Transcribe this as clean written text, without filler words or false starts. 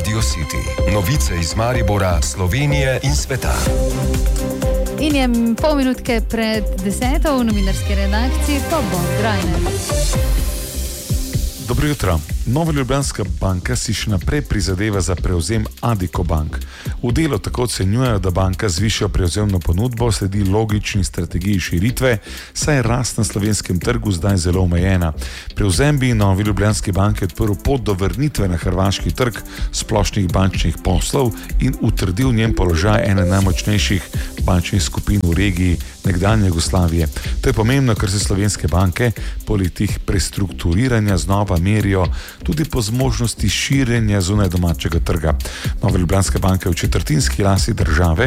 Radio City. Novice iz Maribora, Slovenije in sveta. In je pol minutke pred 10. v novinarski redakciji pa Bob Grajner. Dobro jutro. Nova Ljubljanska banka si še naprej prizadeva za prevzem Addiko Bank. V Delu tako ocenjujejo, da banka z višjo prevzemno ponudbo sledi logični strategiji širitve, saj je rast na slovenskem trgu zdaj zelo omejena. Prevzem bi Novi Ljubljanski banki odprl pot do vrnitve na hrvaški trg splošnih bančnih poslov in utrdil njen položaj ene najmočnejših bančnih skupin v regiji nekdanje Jugoslavije. To je pomembno, ker se slovenske banke poleg teh prestrukturiranja znova merijo tudi po zmožnosti širjenja zunaj domačega trga. Nova Ljubljanska banka je v četrtinski lasti države,